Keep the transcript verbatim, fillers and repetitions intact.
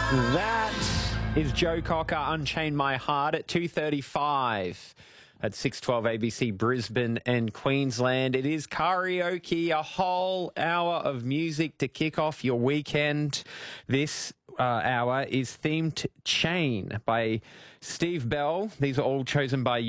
That is Joe Cocker, Unchain My Heart at two thirty-five at six twelve A B C Brisbane and Queensland. It is karaoke, a whole hour of music to kick off your weekend. This uh, hour is themed Chain by Steve Bell. These are all chosen by